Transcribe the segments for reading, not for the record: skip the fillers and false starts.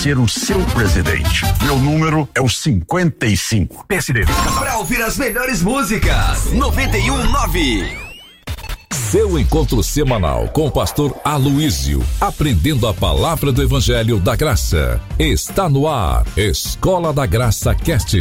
ser o seu presidente. Meu número é o 55. PSDB. Para ouvir as melhores músicas, 91.9. Seu encontro semanal com o pastor Aloísio, aprendendo a palavra do Evangelho da Graça. Está no ar, Escola da Graça Cast.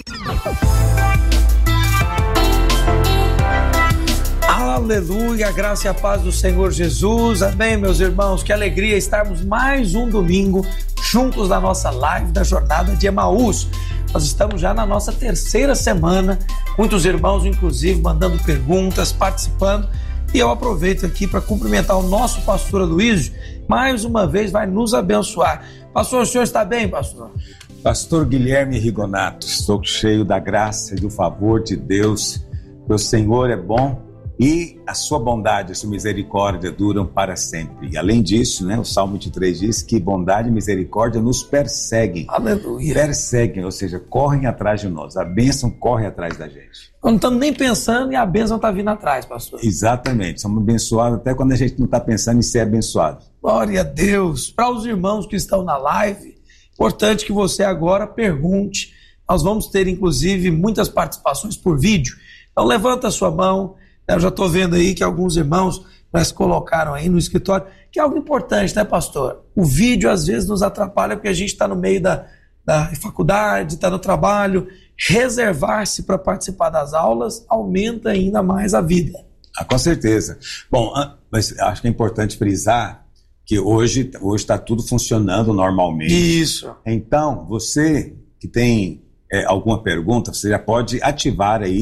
Aleluia, a graça e a paz do Senhor Jesus. Amém, meus irmãos. Que alegria estarmos mais um domingo juntos na nossa live da Jornada de Emaús. Nós estamos já na nossa terceira semana, muitos irmãos, inclusive, mandando perguntas, participando. E eu aproveito aqui para cumprimentar o nosso pastor Aloísio, mais uma vez vai nos abençoar. Pastor, o senhor está bem, pastor? Pastor Guilherme Rigonato, estou cheio da graça e do favor de Deus, que o Senhor é bom e a sua bondade, a sua misericórdia duram para sempre. E além disso, o Salmo 23 diz que bondade e misericórdia nos perseguem. Aleluia. Perseguem, ou seja, correm atrás de nós. A bênção corre atrás da gente. Não estamos nem pensando e a bênção está vindo atrás, pastor. Exatamente, somos abençoados até quando a gente não está pensando em ser abençoado. Glória a Deus. Para os irmãos que estão na live, importante que você agora pergunte. Nós vamos ter, inclusive, muitas participações por vídeo. Então, levanta a sua mão. Eu já estou vendo aí que alguns irmãos já se colocaram aí no escritório, que é algo importante, né, pastor? O vídeo, às vezes, nos atrapalha porque a gente está no meio da faculdade, está no trabalho. Reservar-se para participar das aulas aumenta ainda mais a vida. Com certeza. Bom, mas acho que é importante frisar que hoje está tudo funcionando normalmente. Isso. Então, você que tem alguma pergunta, você já pode ativar aí,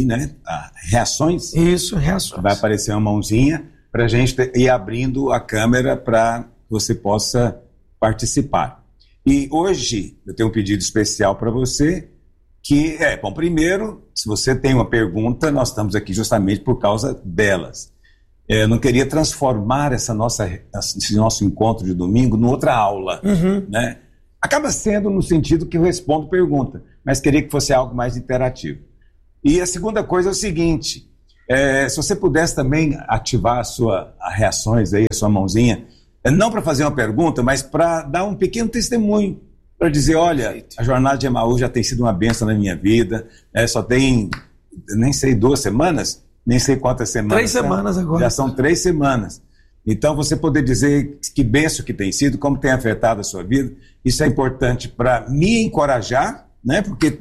reações. Isso, reações. Vai aparecer uma mãozinha para a gente ir abrindo a câmera para que você possa participar. E hoje eu tenho um pedido especial para você, que primeiro, se você tem uma pergunta, nós estamos aqui justamente por causa delas. Eu não queria transformar esse nosso encontro de domingo em outra aula, né? Acaba sendo no sentido que eu respondo pergunta, mas queria que fosse algo mais interativo. E a segunda coisa é o seguinte, se você pudesse também ativar as reações aí, a sua mãozinha, não para fazer uma pergunta, mas para dar um pequeno testemunho, para dizer, olha, a Jornada de Emaús já tem sido uma bênção na minha vida, só tem, nem sei, 2 semanas, nem sei quantas semanas. 3 semanas agora. Já são 3 semanas. Então, você poder dizer que bênção que tem sido, como tem afetado a sua vida, isso é importante para me encorajar, né? Porque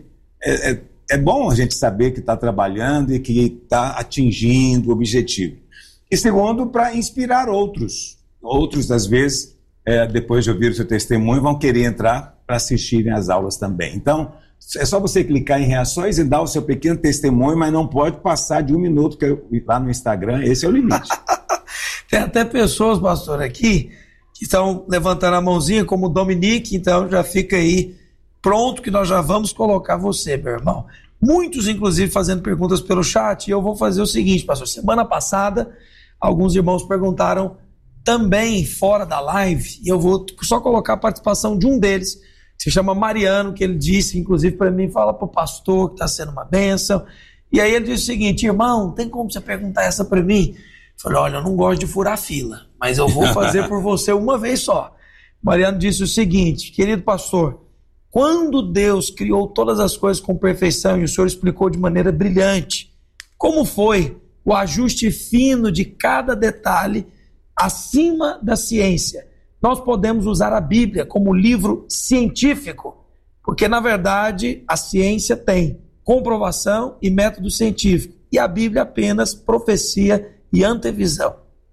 é bom a gente saber que está trabalhando e que está atingindo o objetivo. E segundo, para inspirar outros. Outros, às vezes, depois de ouvir o seu testemunho, vão querer entrar para assistirem às aulas também. Então, é só você clicar em reações e dar o seu pequeno testemunho, mas não pode passar de 1 minuto, que lá no Instagram, esse é o limite. Tem até pessoas, pastor, aqui, que estão levantando a mãozinha, como o Dominique, então já fica aí pronto que nós já vamos colocar você, meu irmão. Muitos, inclusive, fazendo perguntas pelo chat, e eu vou fazer o seguinte, pastor, semana passada, alguns irmãos perguntaram também fora da live, e eu vou só colocar a participação de um deles, que se chama Mariano, que ele disse, inclusive, para mim, fala para o pastor que está sendo uma bênção, e aí ele disse o seguinte, irmão, tem como você perguntar essa para mim? Eu falei, olha, eu não gosto de furar fila, mas eu vou fazer por você uma vez só. Mariano disse o seguinte, querido pastor, quando Deus criou todas as coisas com perfeição, e o senhor explicou de maneira brilhante, como foi o ajuste fino de cada detalhe acima da ciência? Nós podemos usar a Bíblia como livro científico, porque na verdade a ciência tem comprovação e método científico, e a Bíblia apenas profecia e antevisão.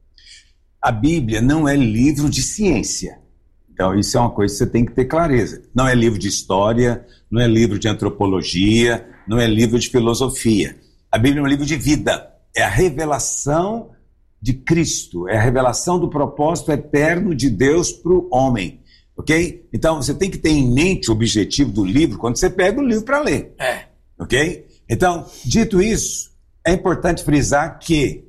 A Bíblia não é livro de ciência. Então, isso é uma coisa que você tem que ter clareza. Não é livro de história, não é livro de antropologia, não é livro de filosofia. A Bíblia é um livro de vida. É a revelação de Cristo, é a revelação do propósito eterno de Deus para o homem. Ok? Então, você tem que ter em mente o objetivo do livro quando você pega o livro para ler. Ok? Então, dito isso, é importante frisar que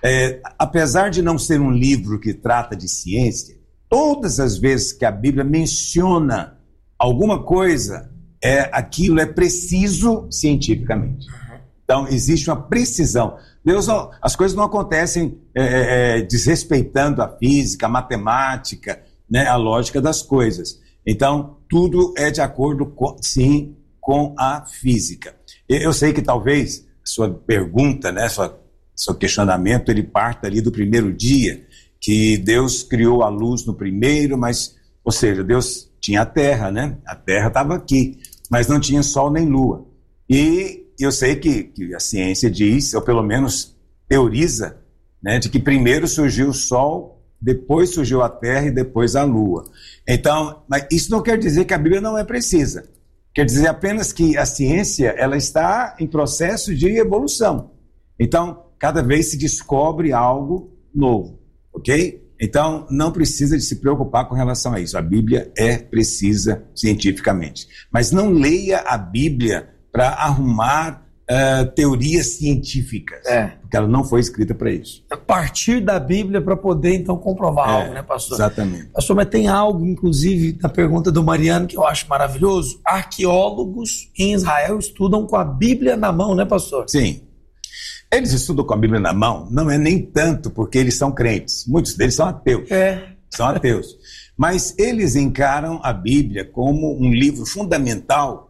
apesar de não ser um livro que trata de ciência, todas as vezes que a Bíblia menciona alguma coisa, aquilo é preciso cientificamente. Então, existe uma precisão. As coisas não acontecem desrespeitando a física, a matemática, né, a lógica das coisas. Então, tudo é de acordo, sim, com a física. Eu sei que talvez sua pergunta, né, seu questionamento, ele parta ali do primeiro dia, que Deus criou a luz no primeiro, mas, ou seja, Deus tinha a terra, né? A terra estava aqui, mas não tinha sol nem lua. E eu sei que a ciência diz, ou pelo menos teoriza, né, de que primeiro surgiu o sol, depois surgiu a terra e depois a lua. Então, mas isso não quer dizer que a Bíblia não é precisa. Quer dizer apenas que a ciência, ela está em processo de evolução. Então, cada vez se descobre algo novo, ok? Então, não precisa de se preocupar com relação a isso. A Bíblia é precisa cientificamente. Mas não leia a Bíblia para arrumar teorias científicas, porque ela não foi escrita para isso. A partir da Bíblia para poder, então, comprovar algo, né, pastor? Exatamente. Pastor, mas tem algo, inclusive, na pergunta do Mariano, que eu acho maravilhoso. Arqueólogos em Israel estudam com a Bíblia na mão, né, pastor? Sim. Eles estudam com a Bíblia na mão, não é nem tanto porque eles são crentes. Muitos deles são ateus. São ateus. Mas eles encaram a Bíblia como um livro fundamental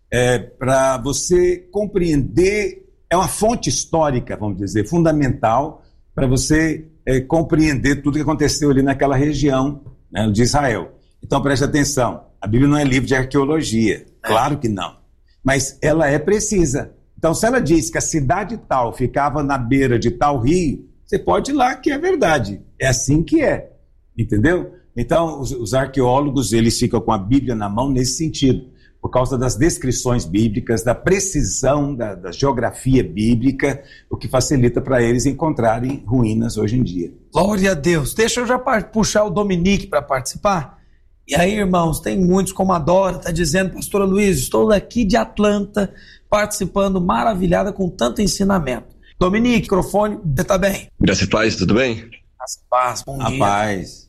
para você compreender, é uma fonte histórica, vamos dizer, fundamental para você compreender tudo que aconteceu ali naquela região, né, de Israel. Então preste atenção, a Bíblia não é livro de arqueologia, claro que não, mas ela é precisa. Então se ela diz que a cidade tal ficava na beira de tal rio, você pode ir lá que é verdade, é assim que é, entendeu? Então os arqueólogos, eles ficam com a Bíblia na mão nesse sentido, por causa das descrições bíblicas, da precisão da geografia bíblica, o que facilita para eles encontrarem ruínas hoje em dia. Glória a Deus. Deixa eu já puxar o Dominique para participar. E aí, irmãos, tem muitos, como a Dora está dizendo, pastora Luiz, estou daqui de Atlanta, participando, maravilhada com tanto ensinamento. Dominique, microfone, você está bem? Graças e paz, tudo bem? Graças e paz, bom dia. Paz.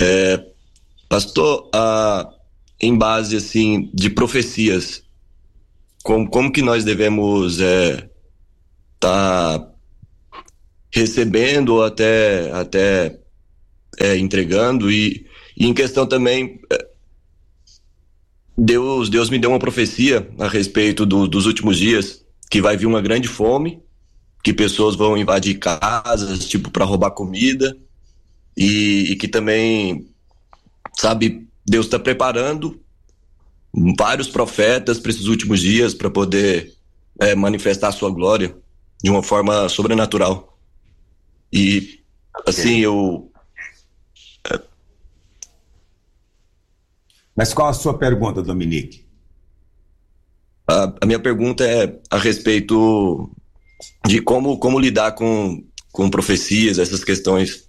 Pastor, em base, assim, de profecias, como que nós devemos tá recebendo ou até entregando, e em questão também, Deus me deu uma profecia a respeito dos últimos dias, que vai vir uma grande fome, que pessoas vão invadir casas, tipo, para roubar comida, e que também, sabe, Deus está preparando vários profetas para esses últimos dias para poder manifestar a sua glória de uma forma sobrenatural. E assim, Mas qual a sua pergunta, Dominique? A minha pergunta é a respeito de como lidar com profecias, essas questões.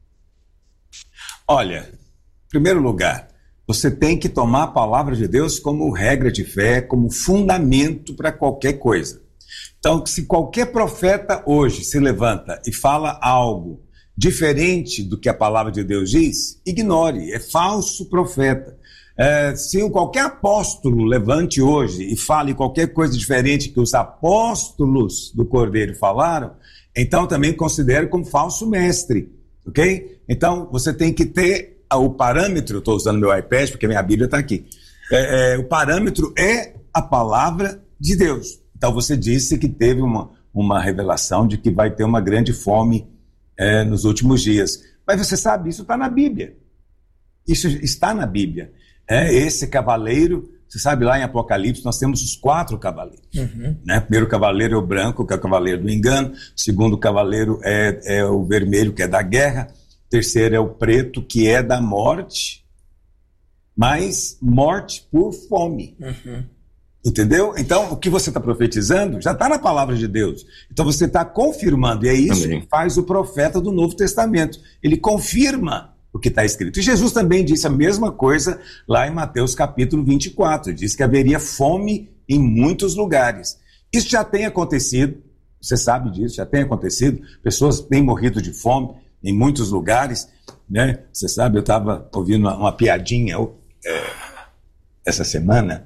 Olha, em primeiro lugar, você tem que tomar a palavra de Deus como regra de fé, como fundamento para qualquer coisa. Então, se qualquer profeta hoje se levanta e fala algo diferente do que a palavra de Deus diz, ignore, é falso profeta. Se qualquer apóstolo levante hoje e fale qualquer coisa diferente que os apóstolos do Cordeiro falaram, então também considere como falso mestre, ok? Então, você tem que ter o parâmetro, estou usando meu iPad porque minha Bíblia está aqui, o parâmetro é a palavra de Deus. Então você disse que teve uma revelação de que vai ter uma grande fome nos últimos dias, mas você sabe, isso está na Bíblia, isso está na Bíblia. Esse cavaleiro, você sabe, lá em Apocalipse nós temos os 4 cavaleiros, né? O primeiro cavaleiro é o branco, que é o cavaleiro do engano, o segundo cavaleiro é o vermelho, que é da guerra, terceiro é o preto, que é da morte, mas morte por fome. Entendeu? Então, o que você está profetizando já está na palavra de Deus. Então, você está confirmando, e é isso que faz o profeta do Novo Testamento. Ele confirma o que está escrito. E Jesus também disse a mesma coisa lá em Mateus capítulo 24. Diz que haveria fome em muitos lugares. Isso já tem acontecido, você sabe disso, já tem acontecido. Pessoas têm morrido de fome em muitos lugares, né? Você sabe, eu estava ouvindo uma piadinha essa semana.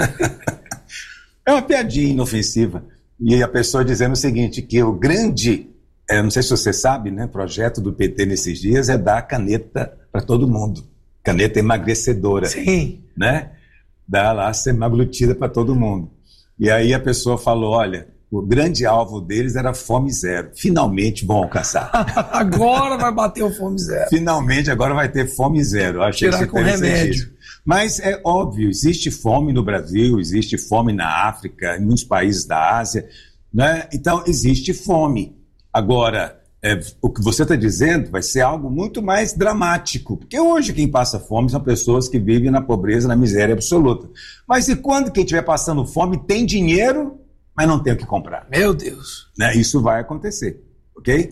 É uma piadinha inofensiva. E a pessoa dizendo o seguinte, que o grande, não sei se você sabe, né, projeto do PT nesses dias é dar caneta para todo mundo. caneta emagrecedora. Sim. Né? Dá lá semaglutida para todo mundo. E aí a pessoa falou, olha, o grande alvo deles era fome zero. Finalmente vão alcançar. Agora vai bater o fome zero. Finalmente agora vai ter fome zero. Achei tirar com remédio. Mas é óbvio, existe fome no Brasil, existe fome na África, em muitos países da Ásia, né? Então existe fome. Agora, o que você está dizendo vai ser algo muito mais dramático, porque hoje quem passa fome são pessoas que vivem na pobreza, na miséria absoluta. Mas e quando quem estiver passando fome tem dinheiro, mas não tem o que comprar? Meu Deus. Né? Isso vai acontecer, ok?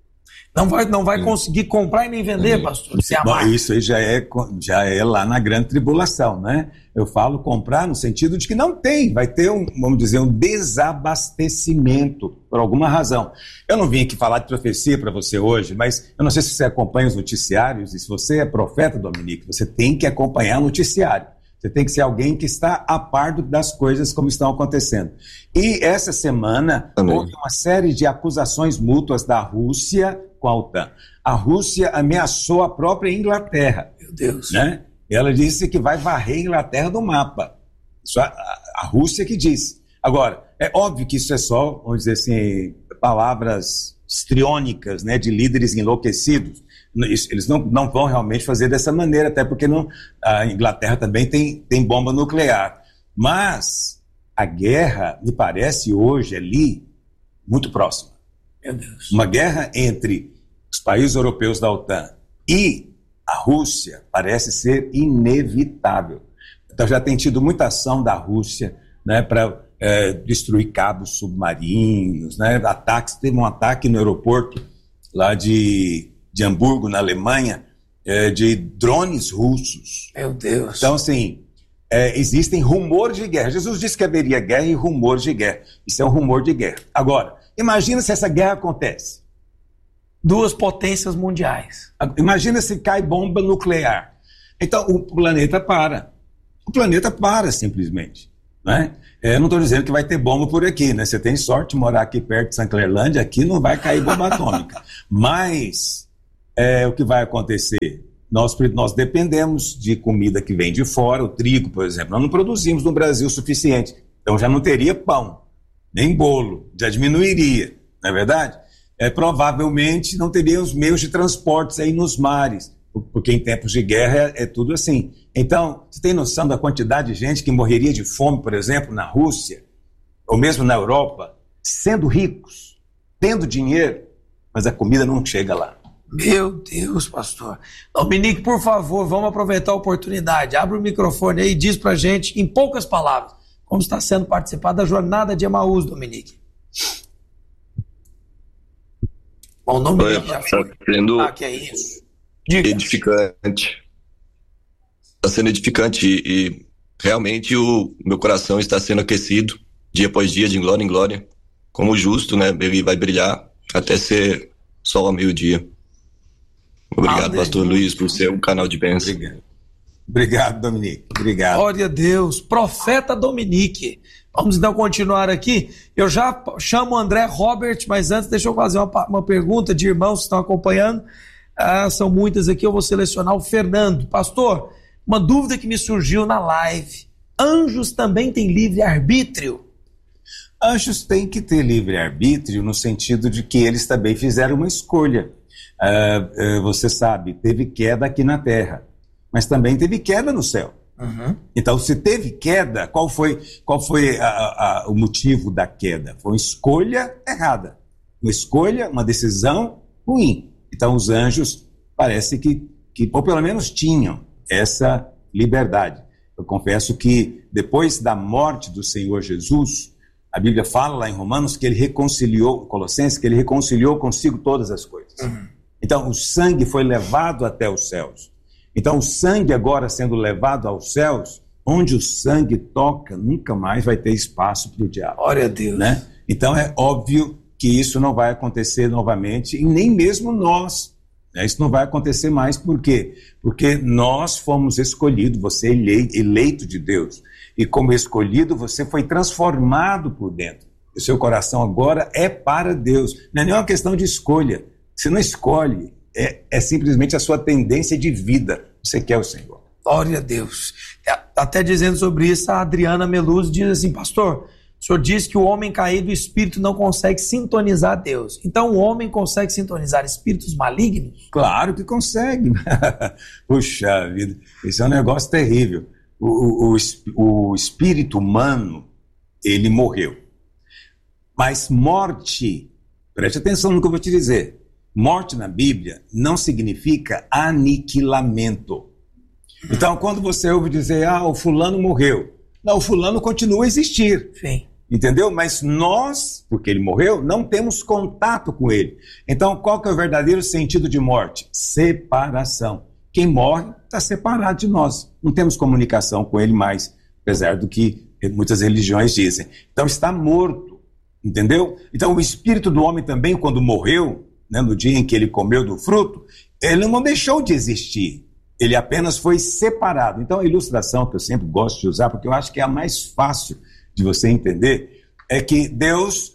Não vai conseguir comprar e nem vender, pastor. Bom, isso aí já é lá na grande tribulação, né? Eu falo comprar no sentido de que não tem, vai ter vamos dizer, um desabastecimento por alguma razão. Eu não vim aqui falar de profecia para você hoje, mas eu não sei se você acompanha os noticiários, e se você é profeta, Dominique, você tem que acompanhar o noticiário. Você tem que ser alguém que está a par das coisas como estão acontecendo. E essa semana houve uma série de acusações mútuas da Rússia com a OTAN. A Rússia ameaçou a própria Inglaterra. Meu Deus. Né? Ela disse que vai varrer a Inglaterra do mapa. Isso a Rússia que disse. Agora, é óbvio que isso é só, vamos dizer assim, palavras histriônicas, né, de líderes enlouquecidos. Eles não vão realmente fazer dessa maneira, até porque a Inglaterra também tem bomba nuclear. Mas a guerra, me parece hoje ali, muito próxima. Meu Deus. Uma guerra entre os países europeus da OTAN e a Rússia parece ser inevitável. Então já tem tido muita ação da Rússia, né, para destruir cabos submarinos, né, ataques. Teve um ataque no aeroporto lá de Hamburgo, na Alemanha, de drones russos. Meu Deus. Então, assim, existem rumores de guerra. Jesus disse que haveria guerra e rumores de guerra. Isso é um rumor de guerra. Agora, imagina se essa guerra acontece. Duas potências mundiais. Imagina se cai bomba nuclear. Então, o planeta para. O planeta para, simplesmente. Né? Não estou dizendo que vai ter bomba por aqui, né? Você tem sorte de morar aqui perto de Sanclerlândia, aqui não vai cair bomba atômica. Mas o que vai acontecer? Nós dependemos de comida que vem de fora, o trigo, por exemplo. Nós não produzimos no Brasil o suficiente. Então já não teria pão, nem bolo, já diminuiria, não é verdade? Provavelmente não teria os meios de transportes aí nos mares, porque em tempos de guerra é tudo assim. Então, você tem noção da quantidade de gente que morreria de fome, por exemplo, na Rússia, ou mesmo na Europa, sendo ricos, tendo dinheiro, mas a comida não chega lá. Meu Deus, pastor. Dominique, por favor, vamos aproveitar a oportunidade. Abre o microfone aí e diz pra gente, em poucas palavras, como está sendo participar da jornada de Emaús, Dominique. Bom, Dominique já foi. Que é isso? Diga. Edificante. Está sendo edificante e realmente o meu coração está sendo aquecido dia após dia, de glória em glória. Como justo, né? Ele vai brilhar até ser sol ao meio-dia. Obrigado, pastor Luiz, por ser um canal de bênção. Obrigado, Dominique. Obrigado. Glória a Deus. Profeta Dominique. Vamos então continuar aqui. Eu já chamo o André Robert, mas antes deixa eu fazer uma pergunta de irmãos que estão acompanhando. São muitas aqui, eu vou selecionar o Fernando. Pastor, uma dúvida que me surgiu na live. Anjos também têm livre-arbítrio? Anjos têm que ter livre-arbítrio no sentido de que eles também fizeram uma escolha. Você sabe, teve queda aqui na terra, mas também teve queda no céu. Uhum. Então, se teve queda, qual foi o motivo da queda? Foi uma escolha errada. Uma escolha, uma decisão ruim. Então, os anjos parece que ou pelo menos tinham essa liberdade. Eu confesso que depois da morte do Senhor Jesus, a Bíblia fala lá em Romanos que ele reconciliou, Colossenses, que ele reconciliou consigo todas as coisas. Uhum. Então, o sangue foi levado até os céus. Então, o sangue agora sendo levado aos céus, onde o sangue toca, nunca mais vai ter espaço para o diabo. Glória a Deus. Né? Então, é óbvio que isso não vai acontecer novamente, e nem mesmo nós. Né? Isso não vai acontecer mais, por quê? Porque nós fomos escolhidos, você é eleito de Deus. E como escolhido, você foi transformado por dentro. O seu coração agora é para Deus. Não é nenhuma questão de escolha. Você não escolhe. É simplesmente a sua tendência de vida. Você quer o Senhor. Glória a Deus. Até dizendo sobre isso, a Adriana Meluso diz assim: pastor, o senhor diz que o homem caído, o espírito não consegue sintonizar Deus. Então o homem consegue sintonizar espíritos malignos? Claro que consegue. Puxa vida, esse é um negócio terrível. O espírito humano, ele morreu. Mas morte, preste atenção no que eu vou te dizer. Morte na Bíblia não significa aniquilamento. Então, quando você ouve dizer, o fulano morreu. Não, o fulano continua a existir. Sim. Entendeu? Mas nós, porque ele morreu, não temos contato com ele. Então, qual que é o verdadeiro sentido de morte? Separação. Quem morre está separado de nós. Não temos comunicação com ele mais, apesar do que muitas religiões dizem. Então, está morto. Entendeu? Então, o espírito do homem também, quando morreu, né, no dia em que ele comeu do fruto, ele não deixou de existir. Ele apenas foi separado. Então, a ilustração que eu sempre gosto de usar, porque eu acho que é a mais fácil de você entender, é que Deus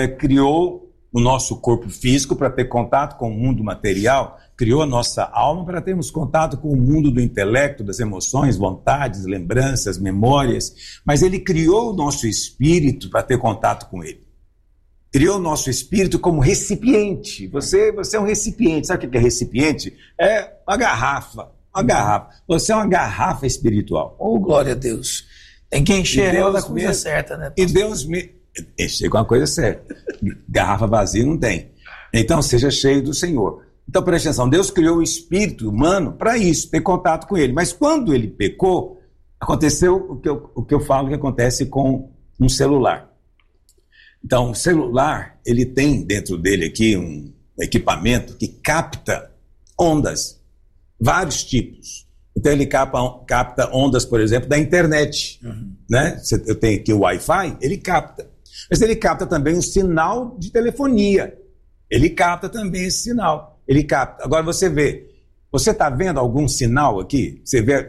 criou o nosso corpo físico para ter contato com o mundo material, criou a nossa alma para termos contato com o mundo do intelecto, das emoções, vontades, lembranças, memórias, mas Ele criou o nosso espírito para ter contato com Ele. Criou o nosso espírito como recipiente. Você é um recipiente. Sabe o que é recipiente? É uma garrafa. Uma garrafa. Você é uma garrafa espiritual. Oh, glória a Deus. Tem que encher ela da coisa certa, né? E Deus me encher com a coisa certa. Garrafa vazia não tem. Então, seja cheio do Senhor. Então, preste atenção. Deus criou o espírito humano para isso, ter contato com ele. Mas quando ele pecou, aconteceu o que eu falo que acontece com um celular. Então, o celular, ele tem dentro dele aqui um equipamento que capta ondas. Vários tipos. Então ele capta ondas, por exemplo, da internet. Né? Eu tenho aqui o Wi-Fi, ele capta. Mas ele capta também um sinal de telefonia. Ele capta também esse sinal. Ele capta. Agora você vê. Você está vendo algum sinal aqui? Você vê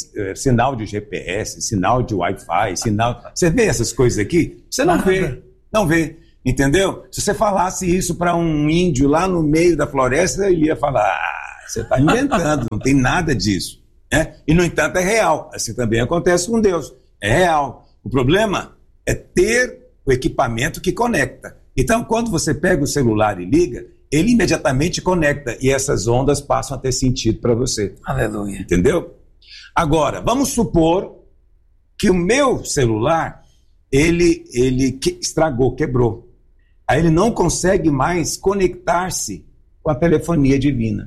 sinal de GPS, sinal de Wi-Fi, sinal. Você vê essas coisas aqui? Você não vê. Não vê. Entendeu? Se você falasse isso para um índio lá no meio da floresta, ele ia falar: você está inventando, não tem nada disso. Né? E, no entanto, é real. Assim também acontece com Deus. É real. O problema é ter o equipamento que conecta. Então, quando você pega o celular e liga, ele imediatamente conecta e essas ondas passam a ter sentido para você. Aleluia. Entendeu? Agora, vamos supor que o meu celular, ele estragou, quebrou. Aí ele não consegue mais conectar-se com a telefonia divina.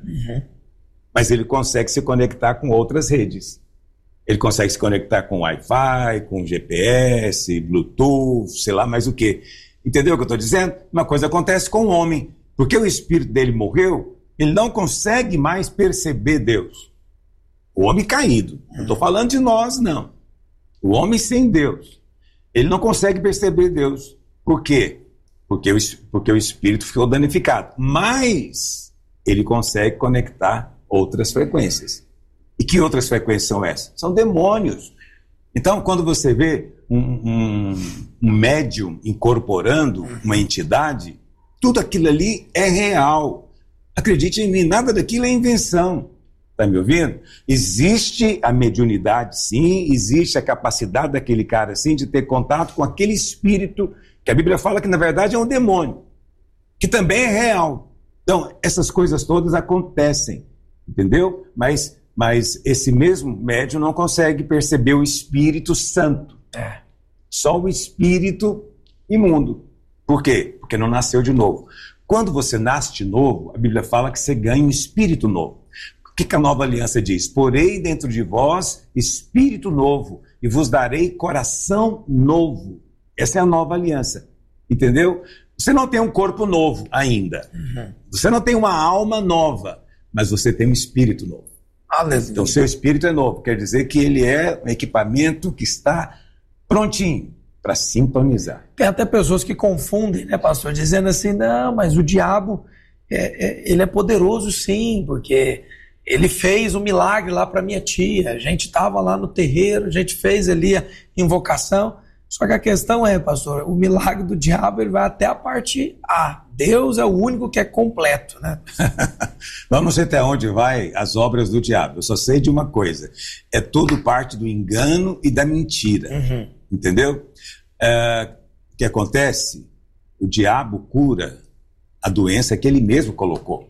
Mas ele consegue se conectar com outras redes. Ele consegue se conectar com Wi-Fi, com GPS, Bluetooth, sei lá mais o quê. Entendeu o que eu estou dizendo? Uma coisa acontece com o homem. Porque o espírito dele morreu, ele não consegue mais perceber Deus. O homem caído. Não estou falando de nós, não. O homem sem Deus. Ele não consegue perceber Deus. Por quê? Porque o espírito ficou danificado. Mas ele consegue conectar outras frequências. E que outras frequências são essas? São demônios. Então, quando você vê um médium incorporando uma entidade, tudo aquilo ali é real. Acredite em mim, nada daquilo é invenção. Está me ouvindo? Existe a mediunidade, sim, existe a capacidade daquele cara, sim, de ter contato com aquele espírito que a Bíblia fala que, na verdade, é um demônio, que também é real. Então, essas coisas todas acontecem, entendeu? Mas esse mesmo médium não consegue perceber o Espírito Santo. Só o espírito imundo. Por quê? Porque não nasceu de novo. Quando você nasce de novo, a Bíblia fala que você ganha um espírito novo. O que a nova aliança diz? Porei dentro de vós espírito novo e vos darei coração novo. Essa é a nova aliança. Entendeu? Você não tem um corpo novo ainda. Você não tem uma alma nova, mas você tem um espírito novo. Aleluia. Então, seu espírito é novo. Quer dizer que ele é um equipamento que está prontinho para sintonizar. Tem até pessoas que confundem, né, pastor? Dizendo assim, não, mas o diabo, ele é poderoso sim, porque ele fez um milagre lá para minha tia. A gente estava lá no terreiro, a gente fez ali a invocação. Só que a questão é, pastor, o milagre do diabo ele vai até a parte A. Deus é o único que é completo, né? Vamos ver até onde vai as obras do diabo. Eu só sei de uma coisa: é tudo parte do engano e da mentira. Entendeu? O que acontece? O diabo cura a doença que ele mesmo colocou.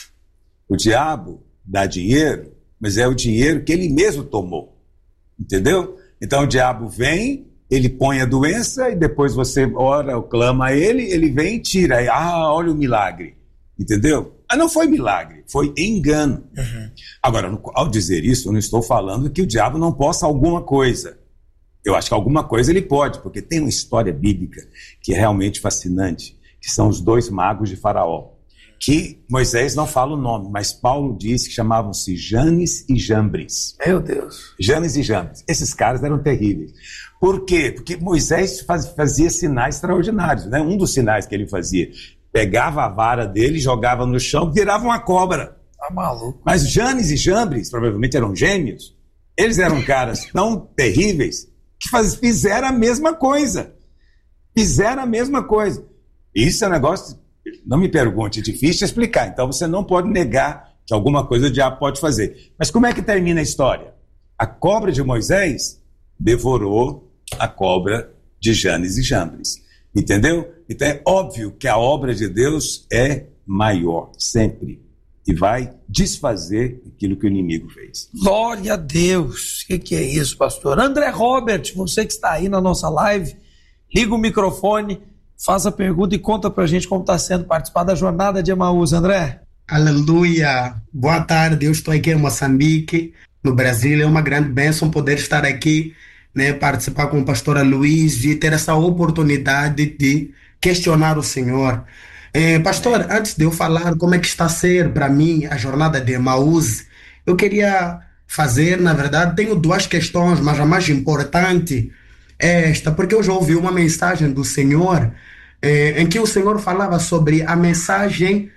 O diabo dá dinheiro, mas é o dinheiro que ele mesmo tomou. Entendeu? Então o diabo vem, ele põe a doença e depois você ora ou clama a ele, ele vem e tira. Aí, olha o milagre. Entendeu? Não foi milagre, foi engano. Agora, ao dizer isso, eu não estou falando que o diabo não possa alguma coisa. Eu acho que alguma coisa ele pode, porque tem uma história bíblica que é realmente fascinante, que são os 2 magos de Faraó, que Moisés não fala o nome, mas Paulo diz que chamavam-se Janes e Jambres. Meu Deus. Janes e Jambres. Esses caras eram terríveis. Por quê? Porque Moisés fazia sinais extraordinários, né? Um dos sinais que ele fazia, pegava a vara dele, jogava no chão, virava uma cobra. Tá maluco. Mas Janes e Jambres, provavelmente eram gêmeos, eles eram caras tão terríveis que fizeram a mesma coisa. Fizeram a mesma coisa. Isso é um negócio, não me pergunte, é difícil de explicar. Então você não pode negar que alguma coisa o diabo pode fazer. Mas como é que termina a história? A cobra de Moisés devorou a cobra de Janes e Jambres. Entendeu? Então é óbvio que a obra de Deus é maior, sempre. E vai desfazer aquilo que o inimigo fez. Glória a Deus. O que é isso, pastor? André Robert, você que está aí na nossa live, liga o microfone, faz a pergunta e conta pra gente como está sendo participar da jornada de Emaús, André. Aleluia. Boa tarde, eu estou aqui em Moçambique, no Brasil. É uma grande bênção poder estar aqui, né, participar com o pastor Aloysio e ter essa oportunidade de questionar o Senhor. Pastor, antes de eu falar como é que está a ser para mim a jornada de Emaús, eu queria fazer, na verdade, tenho 2 questões, mas a mais importante é esta, porque eu já ouvi uma mensagem do Senhor em que o Senhor falava sobre a mensagem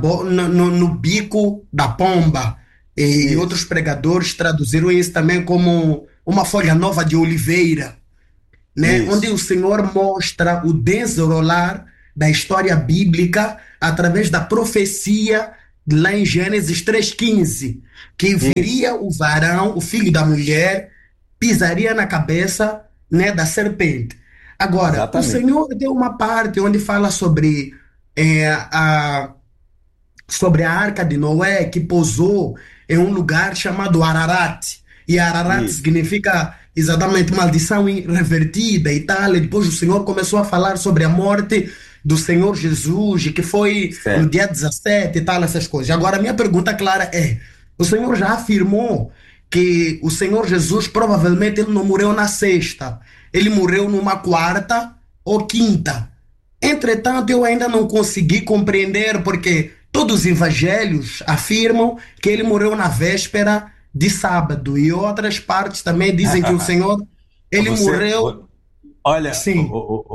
no bico da pomba, e outros pregadores traduziram isso também como uma folha nova de oliveira, né? Onde o Senhor mostra o desenrolar da história bíblica através da profecia lá em Gênesis 3,15, que viria o varão, o filho da mulher, pisaria na cabeça, né, da serpente. Agora, exatamente, o Senhor deu uma parte onde fala sobre sobre a arca de Noé, que pousou em um lugar chamado Ararat. E Ararat significa exatamente maldição revertida e tal. E depois o Senhor começou a falar sobre a morte do Senhor Jesus, que foi no dia 17 e tal, essas coisas. Agora, a minha pergunta clara é: o Senhor já afirmou que o Senhor Jesus provavelmente ele não morreu na sexta, ele morreu numa quarta ou quinta. Entretanto, eu ainda não consegui compreender, porque todos os evangelhos afirmam que ele morreu na véspera de sábado, e outras partes também dizem que o Senhor ele morreu. Olha, sim.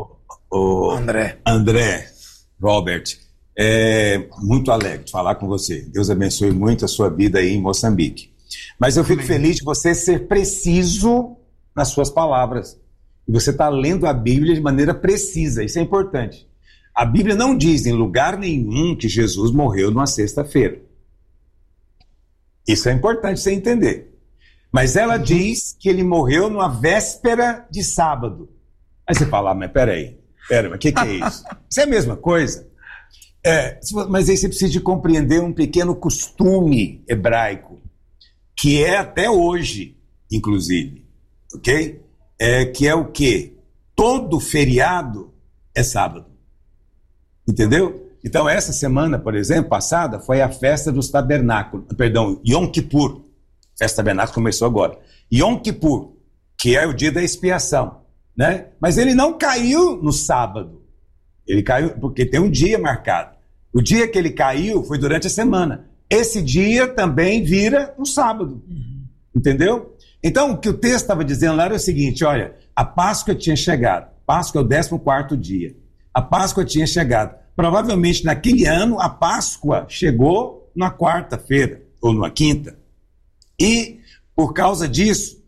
André, Robert, muito alegre de falar com você. Deus abençoe muito a sua vida aí em Moçambique. Mas eu fico feliz de você ser preciso nas suas palavras. E você está lendo a Bíblia de maneira precisa, isso é importante. A Bíblia não diz em lugar nenhum que Jesus morreu numa sexta-feira. Isso é importante você entender. Mas ela diz que ele morreu numa véspera de sábado. Aí você fala, mas peraí, mas o que é isso? Isso é a mesma coisa. Mas aí você precisa de compreender um pequeno costume hebraico, que é até hoje, inclusive, ok? Que é o quê? Todo feriado é sábado. Entendeu? Então, essa semana, por exemplo, passada, foi a festa dos tabernáculos, Yom Kippur. A festa dos tabernáculos começou agora. Yom Kippur, que é o dia da expiação, né? Mas ele não caiu no sábado. Ele caiu porque tem um dia marcado. O dia que ele caiu foi durante a semana. Esse dia também vira um sábado. Entendeu? Então, o que o texto estava dizendo lá era o seguinte: olha, a Páscoa tinha chegado. Páscoa é o 14º dia. A Páscoa tinha chegado. Provavelmente naquele ano a Páscoa chegou na quarta-feira ou na quinta. E por causa disso,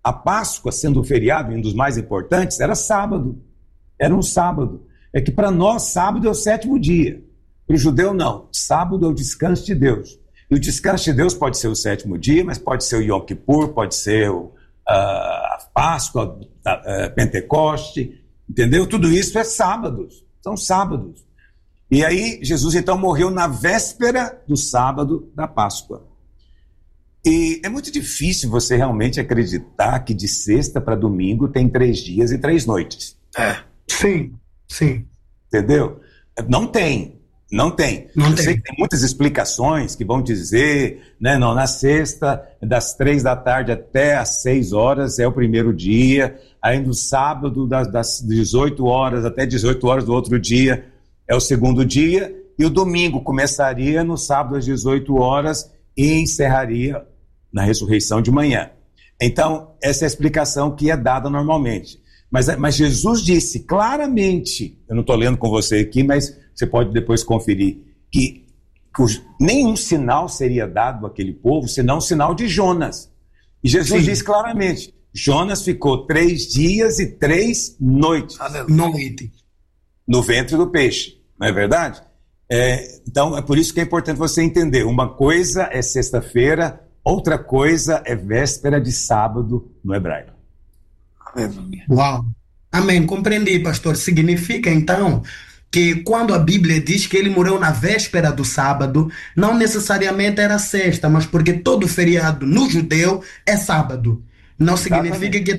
a Páscoa, sendo um feriado, um dos mais importantes, era sábado. Era um sábado. É que para nós, sábado é o 7º dia. Para o judeu, não. Sábado é o descanso de Deus. E o descanso de Deus pode ser o 7º dia, mas pode ser o Yom Kippur, pode ser a Páscoa, Pentecoste, entendeu? Tudo isso é sábados. São sábados. E aí, Jesus então morreu na véspera do sábado da Páscoa. E é muito difícil você realmente acreditar que de sexta para domingo tem 3 dias e 3 noites. Sim. Entendeu? Não tem. Eu sei que tem muitas explicações que vão dizer, né, não, na sexta, das 3 da tarde até às 6 horas é o primeiro dia, aí no sábado, das 18 horas até 18 horas do outro dia é o segundo dia, e o domingo começaria no sábado às 18 horas e encerraria na ressurreição de manhã. Então, essa é a explicação que é dada normalmente. Mas Jesus disse claramente, eu não estou lendo com você aqui, mas você pode depois conferir, que nenhum sinal seria dado àquele povo, senão o sinal de Jonas. E Jesus disse claramente, Jonas ficou 3 dias e 3 noites no ventre do peixe, não é verdade? Então, é por isso que é importante você entender, uma coisa é sexta-feira, outra coisa é véspera de sábado no hebraico. Uau! Amém, compreendi, pastor. Significa, então, que quando a Bíblia diz que ele morreu na véspera do sábado, não necessariamente era sexta, mas porque todo feriado no judeu é sábado. Não significa que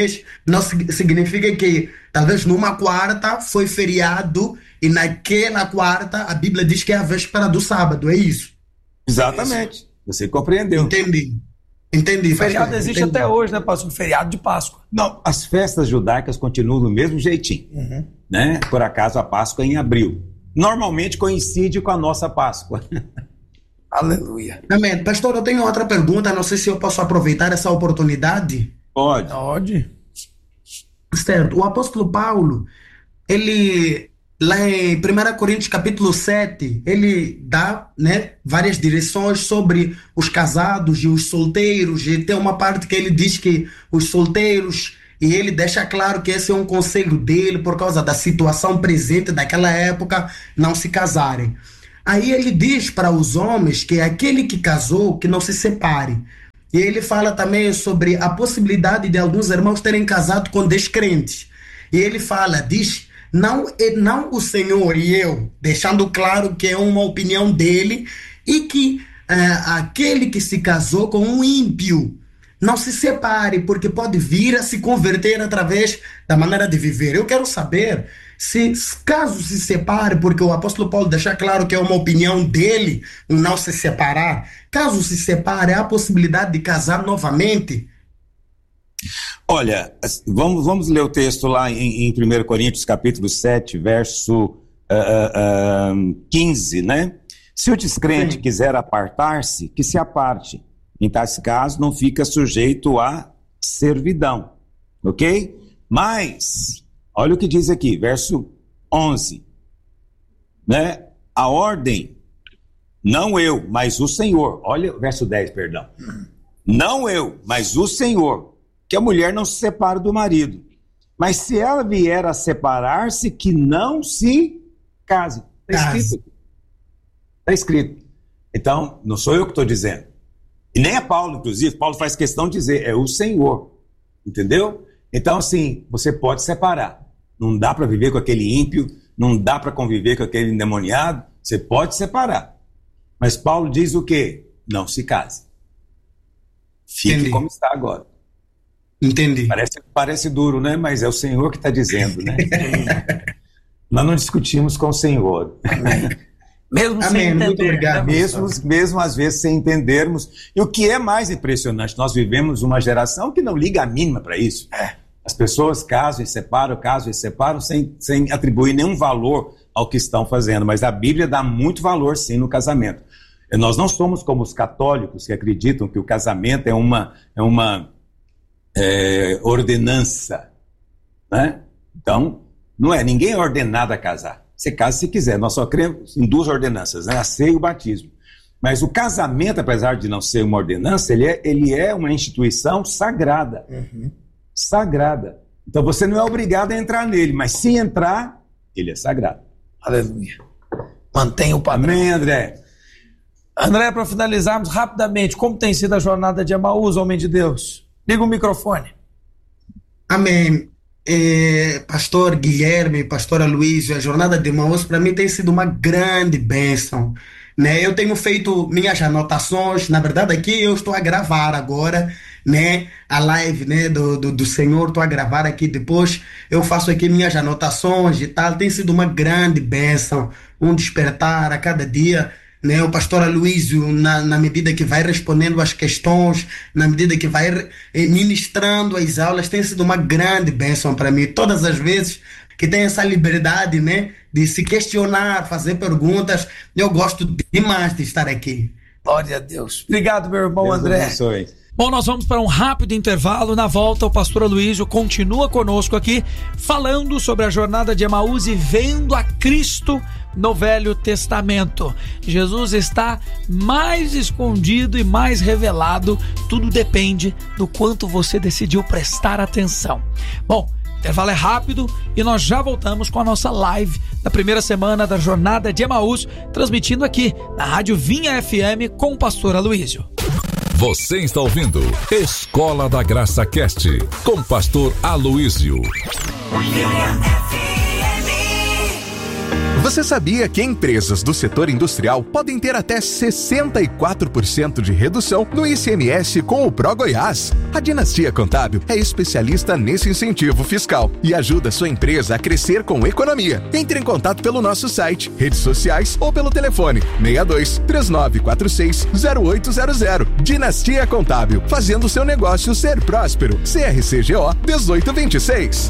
talvez numa quarta foi feriado e naquela quarta a Bíblia diz que é a véspera do sábado, é isso? Exatamente. Você compreendeu. Entendi. O feriado existe até hoje, né, pastor? O feriado de Páscoa. Não, as festas judaicas continuam do mesmo jeitinho. Né? Por acaso a Páscoa é em abril. Normalmente coincide com a nossa Páscoa. Aleluia. Amém. Pastor, eu tenho outra pergunta, não sei se eu posso aproveitar essa oportunidade. Pode. Certo. O apóstolo Paulo, ele, lá em 1 Coríntios capítulo 7, ele dá, né, várias direções sobre os casados e os solteiros, e tem uma parte que ele diz que os solteiros, e ele deixa claro que esse é um conselho dele por causa da situação presente daquela época, não se casarem. Aí ele diz para os homens que aquele que casou, que não se separe. E ele fala também sobre a possibilidade de alguns irmãos terem casado com descrentes. E ele diz, não o Senhor e eu, deixando claro que é uma opinião dele, e que aquele que se casou com um ímpio não se separe, porque pode vir a se converter através da maneira de viver. Eu quero saber se, caso se separe, porque o apóstolo Paulo deixa claro que é uma opinião dele, não se separar, caso se separe, há a possibilidade de casar novamente? Olha, vamos ler o texto lá em 1 Coríntios capítulo 7, verso 15, né? Se o descrente quiser apartar-se, que se aparte. Em tais casos, não fica sujeito à servidão, ok? Mas, olha o que diz aqui, verso 11, né? A ordem, não eu, mas o Senhor. Olha, verso 10, perdão. Não eu, mas o Senhor, que a mulher não se separe do marido. Mas se ela vier a separar-se, que não se case. Está escrito. Está escrito. Então, não sou eu que estou dizendo. E nem é Paulo, inclusive. Paulo faz questão de dizer, é o Senhor. Entendeu? Então, assim, você pode separar. Não dá para viver com aquele ímpio, não dá para conviver com aquele endemoniado. Você pode separar. Mas Paulo diz o quê? Não se case. Fique como está agora. Entendi. Parece duro, né? Mas é o Senhor que está dizendo, né? Nós não discutimos com o Senhor. Mesmo sem entender. Muito obrigado. Mesmo às vezes sem entendermos. E o que é mais impressionante, nós vivemos uma geração que não liga a mínima para isso. As pessoas casam e separam sem atribuir nenhum valor ao que estão fazendo. Mas a Bíblia dá muito valor, sim, no casamento. Nós não somos como os católicos que acreditam que o casamento é uma ordenança, né? Então, não é, ninguém é ordenado a casar. Você casa se quiser, nós só cremos em 2 ordenanças, né? A ceia e o batismo. Mas o casamento, apesar de não ser uma ordenança, ele é uma instituição sagrada. Sagrada. Então você não é obrigado a entrar nele, mas se entrar, ele é sagrado. Aleluia. Mantenha o padrão. Amém, André. André, para finalizarmos rapidamente, como tem sido a jornada de Emaús, homem de Deus? Liga o microfone. Amém. Pastor Guilherme, pastor Aloysio, a jornada de Emaús para mim tem sido uma grande bênção, né? Eu tenho feito minhas anotações, na verdade aqui eu estou a gravar agora, né? A live, né? do Senhor, estou a gravar aqui, depois eu faço aqui minhas anotações e tal, tem sido uma grande bênção, um despertar a cada dia, né? O pastor Aloysio, na medida que vai respondendo às questões, na medida que vai ministrando as aulas, tem sido uma grande bênção para mim. Todas as vezes que tem essa liberdade, né, de se questionar, fazer perguntas, eu gosto demais de estar aqui. Glória a Deus. Obrigado, meu irmão André. Abençoe. Bom, nós vamos para um rápido intervalo. Na volta, o pastor Aloysio continua conosco aqui, falando sobre a jornada de Emaús e vendo a Cristo no Velho Testamento. Jesus está mais escondido e mais revelado. Tudo depende do quanto você decidiu prestar atenção. Bom, o intervalo é rápido e nós já voltamos com a nossa live da primeira semana da jornada de Emaús, transmitindo aqui na Rádio Vinha FM com o pastor Aloysio. Você está ouvindo Escola da Graça Cast com o pastor Aloysio. Você sabia que empresas do setor industrial podem ter até 64% de redução no ICMS com o ProGoiás? A Dinastia Contábil é especialista nesse incentivo fiscal e ajuda sua empresa a crescer com economia. Entre em contato pelo nosso site, redes sociais ou pelo telefone 62 3946 0800. Dinastia Contábil, fazendo seu negócio ser próspero. CRCGO 1826.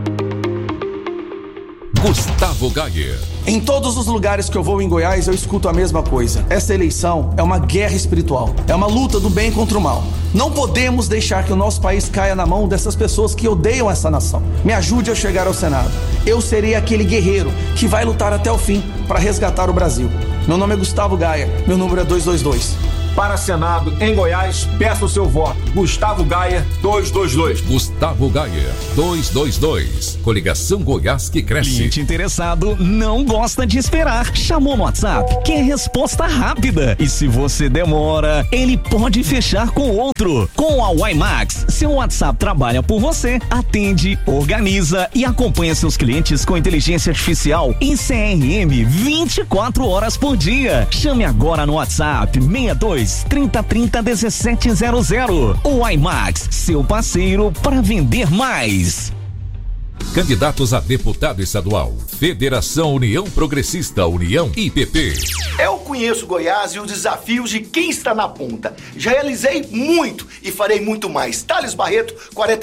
Gustavo Gayer. Em todos os lugares que eu vou em Goiás, eu escuto a mesma coisa. Essa eleição é uma guerra espiritual. É uma luta do bem contra o mal. Não podemos deixar que o nosso país caia na mão dessas pessoas que odeiam essa nação. Me ajude a chegar ao Senado. Eu serei aquele guerreiro que vai lutar até o fim para resgatar o Brasil. Meu nome é Gustavo Gayer. Meu número é 222. Para Senado em Goiás, peça o seu voto. Gustavo Gayer, 222. Gustavo Gayer, 222. Coligação Goiás que cresce. Cliente interessado não gosta de esperar. Chamou no WhatsApp, quer resposta rápida. E se você demora, ele pode fechar com outro. Com a WiMax, seu WhatsApp trabalha por você, atende, organiza e acompanha seus clientes com inteligência artificial em CRM 24 horas por dia. Chame agora no WhatsApp 62 3030 1700. O WiMax, seu parceiro para vender mais. Candidatos a deputado estadual. Federação União Progressista, União IPP. Eu conheço Goiás e os desafios de quem está na ponta. Já realizei muito e farei muito mais. Thales Barreto,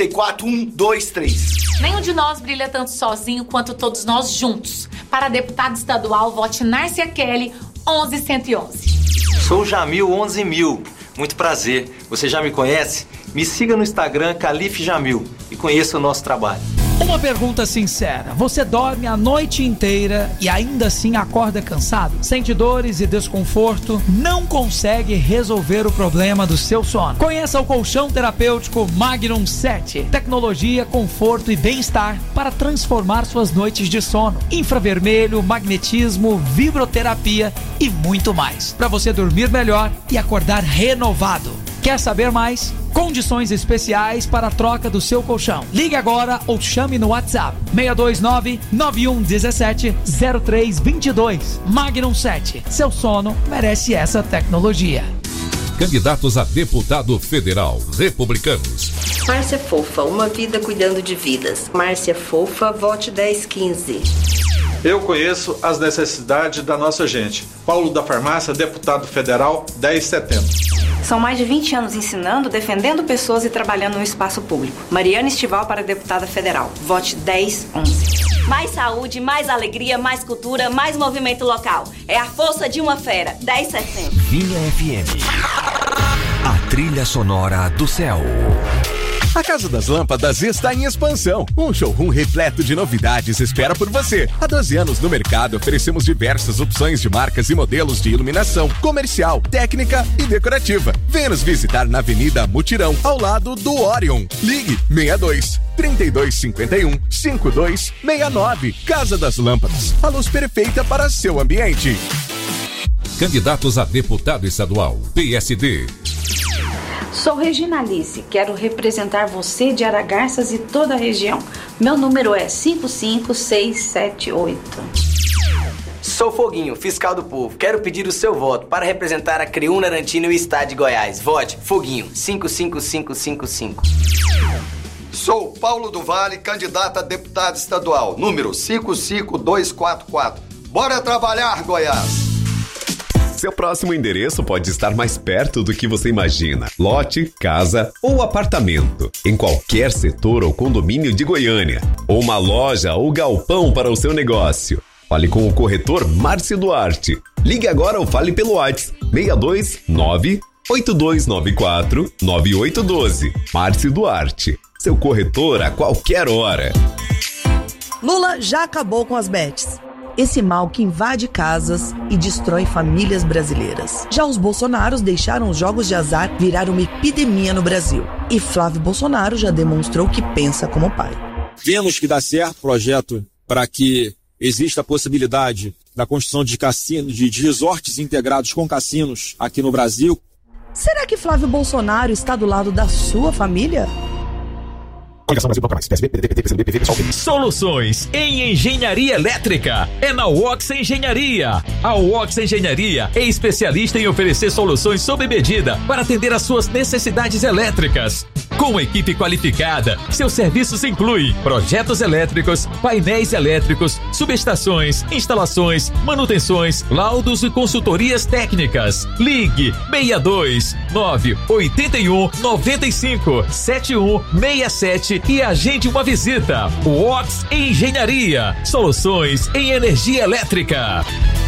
44123. Nenhum de nós brilha tanto sozinho quanto todos nós juntos. Para deputado estadual, vote Nárcia Kelly, 11111. Sou Jamil 11000. Muito prazer. Você já me conhece? Me siga no Instagram Calife Jamil e conheça o nosso trabalho. Uma pergunta sincera: você dorme a noite inteira e ainda assim acorda cansado? Sente dores e desconforto? Não consegue resolver o problema do seu sono? Conheça o colchão terapêutico Magnum 7. Tecnologia, conforto e bem-estar para transformar suas noites de sono. Infravermelho, magnetismo, vibroterapia e muito mais. Para você dormir melhor e acordar renovado. Quer saber mais? Condições especiais para a troca do seu colchão. Ligue agora ou chame no WhatsApp 629-9117-0322. Magnum 7. Seu sono merece essa tecnologia. Candidatos a deputado federal, republicanos. Márcia Fofa, uma vida cuidando de vidas. Márcia Fofa, vote 1015. Eu conheço as necessidades da nossa gente. Paulo da Farmácia, deputado federal, 1070. São mais de 20 anos ensinando, defendendo pessoas e trabalhando no espaço público. Mariana Estival para deputada federal. Vote 1011. Mais saúde, mais alegria, mais cultura, mais movimento local. É a força de uma fera. 1070. Vinha FM. A trilha sonora do céu. A Casa das Lâmpadas está em expansão. Um showroom repleto de novidades espera por você. Há 12 anos no mercado, oferecemos diversas opções de marcas e modelos de iluminação comercial, técnica e decorativa. Venha nos visitar na Avenida Mutirão, ao lado do Orion. Ligue 62 3251 5269. Casa das Lâmpadas, a luz perfeita para seu ambiente. Candidatos a deputado estadual, PSD. Sou Regina Alice, quero representar você de Aragarças e toda a região. Meu número é 55678. Sou Foguinho, fiscal do povo. Quero pedir o seu voto para representar a Creúna, Arantino e o estado de Goiás. Vote Foguinho, 55555. Sou Paulo do Vale, candidato a deputado estadual, número 55244. Bora trabalhar, Goiás! Seu próximo endereço pode estar mais perto do que você imagina. Lote, casa ou apartamento. Em qualquer setor ou condomínio de Goiânia. Ou uma loja ou galpão para o seu negócio. Fale com o corretor Márcio Duarte. Ligue agora ou fale pelo WhatsApp 629 8294 9812. Márcio Duarte, seu corretor a qualquer hora. Lula já acabou com as bets. Esse mal que invade casas e destrói famílias brasileiras. Já os Bolsonaros deixaram os jogos de azar virar uma epidemia no Brasil. E Flávio Bolsonaro já demonstrou que pensa como pai. Vemos que dá certo o projeto para que exista a possibilidade da construção de cassinos, de resorts integrados com cassinos aqui no Brasil. Será que Flávio Bolsonaro está do lado da sua família? Soluções em engenharia elétrica é na Wox Engenharia. A Wox Engenharia é especialista em oferecer soluções sob medida para atender às suas necessidades elétricas. Com uma equipe qualificada, seus serviços incluem projetos elétricos, painéis elétricos, subestações, instalações, manutenções, laudos e consultorias técnicas. Ligue 62 981 95 7167 e agende uma visita. Wox Engenharia, soluções em energia elétrica.